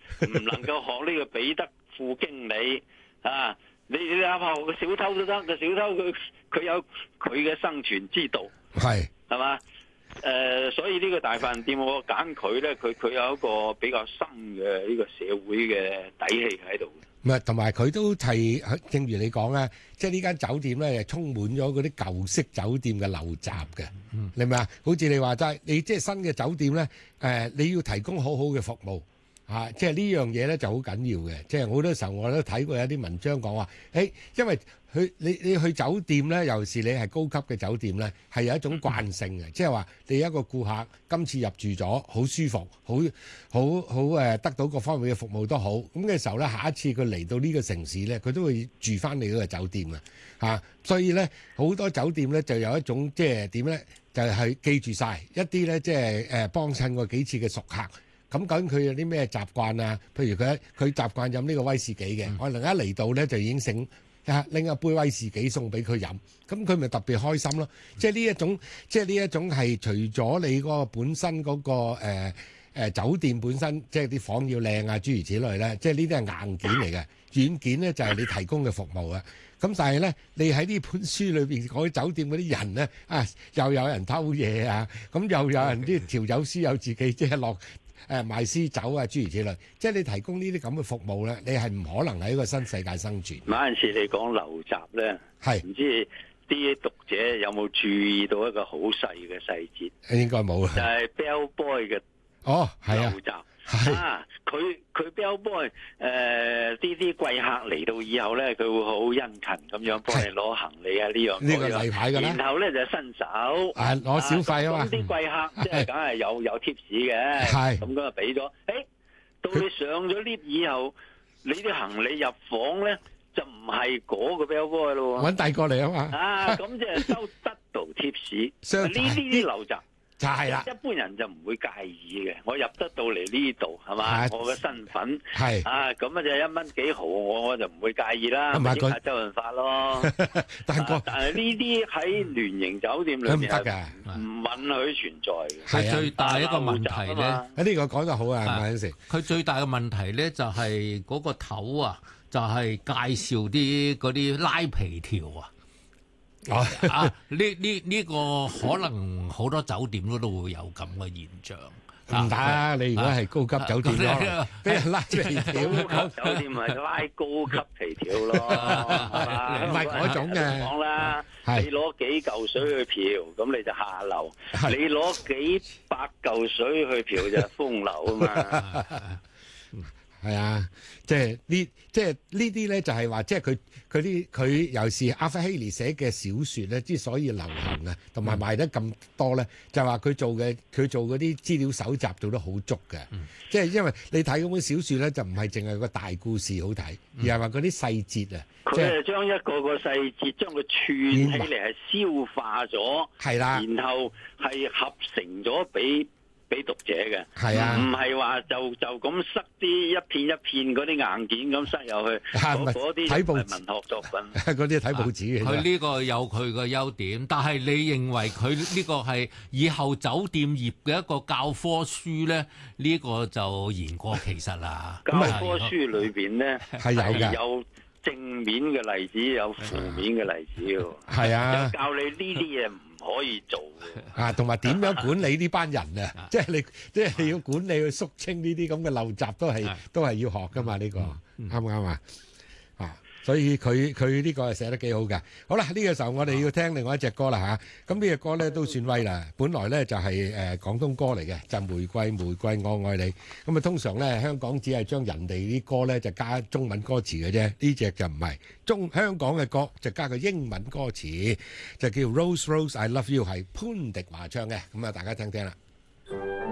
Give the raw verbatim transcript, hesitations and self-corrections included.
唔能夠學呢個彼得副經理啊！你你哪怕學個小偷都得，個小偷佢佢有佢嘅生存之道， 係係嘛？誒、呃，所以呢個大飯店我揀佢咧，佢佢有一個比較深嘅呢個社會嘅底氣喺度。 唔係，同埋佢都係，正如你講啊，即係呢間酒店咧，係充滿咗嗰啲舊式酒店嘅陋習嘅，你明唔明啊？好似你話齋，你即係新嘅酒店咧，誒，你要提供好好嘅服務。啊，即係呢樣嘢咧就好緊要嘅，即係好多時候我都睇過有啲文章講話，誒，因為去你你去酒店咧，尤其是你係高級嘅酒店咧，係有一種慣性嘅，即係話你一個顧客今次入住咗，好舒服，好好好誒，得到各方面嘅服務都好，咁嘅時候咧，下一次佢嚟到呢個城市咧，佢都會住翻你嗰個酒店啊，嚇，所以咧好多酒店咧就有一種即係點咧，就係記住晒一啲咧，即係誒幫襯過幾次嘅熟客。咁究竟佢有啲咩習慣啊？譬如佢佢習慣飲呢個威士忌嘅，可能一嚟到咧就已經醒啊拎一杯威士忌送俾佢飲，咁佢咪特別開心咯。即係呢一種，即係呢一種係除咗你嗰個本身嗰個誒誒酒店本身，即係啲房要靚啊諸如此類咧，即係呢啲係硬件嚟嘅，軟件咧就係你提供嘅服務啊。咁但係咧，你喺呢本書裏邊講酒店嗰啲人咧啊，又有人偷嘢啊，咁又有人啲調酒師有自己即係落。誒賣私酒啊，諸如此類，即係你提供呢啲咁嘅服務咧，你係唔可能喺一個新世界生存。 有陣時你講陋習咧， 係唔知啲讀者有冇注意到一個好細嘅細節？ 應該冇啦。 就係 bellboy 嘅哦，係啊， 陋習。 係啊！佢佢 bellboy 誒呢啲貴客嚟到以後咧，佢會好殷勤咁樣幫你攞行李啊呢樣呢個例牌㗎啦。 然後咧就伸手啊攞小費啊嘛。 咁啲貴客即係梗係有有 tips 嘅。 係。 咁咁啊俾咗。誒，到你上咗 lift 以後，你啲行李入房咧就唔係嗰個 bellboy 咯喎。 揾第二個嚟啊嘛。 啊，咁即係收 double tips。 相呢啲啲陋習。 就係啦， 一般人就唔會介意嘅。我入得到嚟呢度係嘛？我嘅身份係啊，咁啊就一蚊幾毫，我我就唔會介意啦。咪益下周潤發咯。 但係但係呢啲喺聯營酒店裏面唔得㗎， 唔允許存在嘅。 佢最大一個問題咧， 啊呢個講得好啊，馬先生。 佢最大嘅問題咧就係嗰個頭啊，就係介紹啲嗰啲拉皮條啊。啊！呢呢呢個可能好多酒店都都會有咁嘅現象。 唔得，你如果係高級酒店咯，俾人拉皮條。 高級酒店咪拉高級皮條咯， 唔係嗰種嘅。 講啦，你攞幾嚿水去嫖，咁你就下流；你攞幾百嚿水去嫖就係風流啊嘛。 係啊，即係呢，即係呢啲咧，就係話，即係佢佢啲佢尤其是阿弗希尼寫嘅小説咧，之所以流行啊，同埋賣得咁多咧，就係話佢做嘅佢做嗰啲資料搜集做得好足嘅，嗯、即係因為你睇嗰本小説咧，就唔係淨係個大故事好睇，而係話嗰啲細節啊。 佢係將一個個細節將佢串起嚟，係消化咗， 係啦， 然後係合成咗俾俾讀者嘅， 係啊， 唔係話就就咁塞啲一,一片一片嗰啲硬件咁塞入去，嗰啲睇文學作品， 嗰啲睇報紙嘅。 佢呢個有佢嘅優點，但係你認為佢呢個係以後酒店業嘅一個教科書咧？呢、這個就言過其實啦。 教科書裏邊咧係有嘅， 有正面嘅例子，有負面嘅例子喎。 係啊， 有教你呢啲嘢唔可以做嘅啊，同埋點樣管理呢班人啊？即係你，即係你要管理去肅清呢啲咁嘅陋習，都係都係要學噶嘛？呢個啱唔啱啊？啊！所以佢佢呢個係寫得幾好嘅。好啦，呢個時候我哋要聽另外一隻歌啦嚇。咁呢隻歌咧都算威啦。本來咧就係誒廣東歌嚟嘅，就玫瑰玫瑰我愛你。咁啊通常咧香港只係將人哋啲歌咧就加中文歌詞嘅啫。呢隻就唔係中香港嘅歌，就加個英文歌詞，就叫 Rose Rose I Love You，係潘迪華唱嘅。咁啊大家聽聽啦。